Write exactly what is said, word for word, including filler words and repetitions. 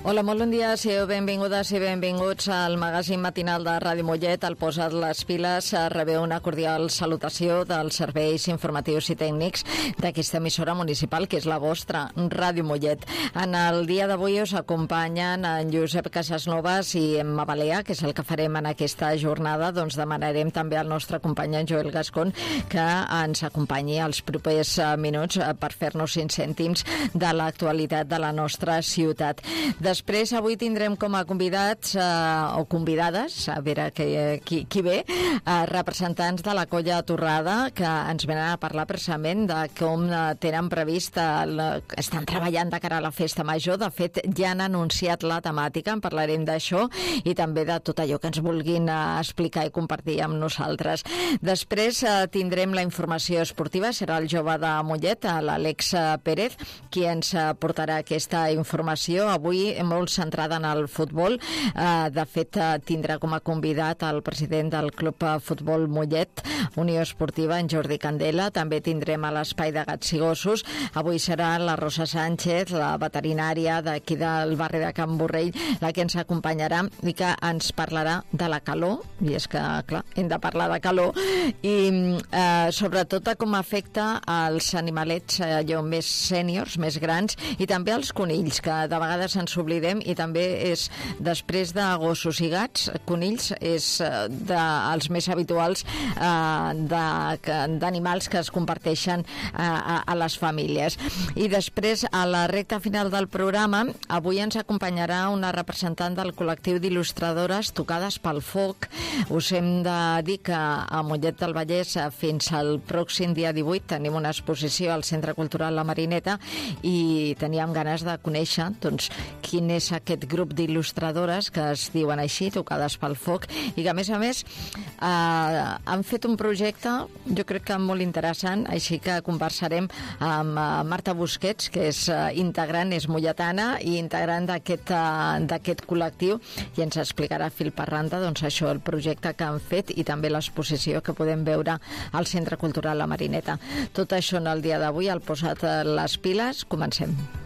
Hola, molt bon dia, sigueu benvingudes i benvinguts al magazín matinal de Ràdio Mollet. Al Posa't les piles rebeu una cordial salutació dels serveis informatius i tècnics d'aquesta emissora municipal, que és la vostra, Ràdio Mollet. En el dia d'avui us acompanyen en Josep Casasnovas i Emma Balea, que és el que farem en aquesta jornada. Doncs demanarem també al nostre company en Joel Gascon que ens acompanyi els propers minuts per fer-nos cinc cèntims de l'actualitat de la nostra ciutat. Després, avui tindrem com a convidats eh, o convidades, a veure qui, qui, qui ve, eh, representants de la Colla Torrada, que ens venen a parlar precisament de com eh, tenen previst, el, estan treballant de cara a la festa major. De fet, ja han anunciat la temàtica, en parlarem d'això, i també de tot allò que ens vulguin eh, explicar i compartir amb nosaltres. Després eh, tindrem la informació esportiva, serà el jove de Mollet, l'Àlex Pérez, qui ens eh, portarà aquesta informació. Avui molt centrada en el futbol. Uh, de fet, uh, tindrà com a convidat el president del Club Futbol Mollet, Unió Esportiva, en Jordi Candela. També tindrem a l'espai de Gats i Gossos. Avui serà la Rosa Sánchez, la veterinària d'aquí del barri de Can Borrell, la que ens acompanyarà i que ens parlarà de la calor, i és que, clar, hem de parlar de calor, i uh, sobretot de com afecta als animalets uh, allò més sèniors, més grans, i també als conills, que de vegades ens oblidem, i també és, després de gossos i gats, conills és dels més habituals eh, d'animals que es comparteixen eh, a, a les famílies. I després, a la recta final del programa, avui ens acompanyarà una representant del col·lectiu d'il·lustradores Tocades pel Foc. Us hem de dir que a Mollet del Vallès fins al pròxim dia divuit tenim una exposició al Centre Cultural La Marineta i teníem ganes de conèixer, doncs, quin és aquest grup d'il·lustradores que es diuen així, Tocades pel Foc, i que a més a més eh, han fet un projecte, jo crec que molt interessant, així que conversarem amb uh, Marta Busquets, que és uh, integrant, és molletana i integrant d'aquest uh, d'aquest col·lectiu, i ens explicarà fil per randa, doncs, això, el projecte que han fet i també l'exposició que podem veure al Centre Cultural La Marineta. Tot això en el dia d'avui, al Posa't les piles, comencem.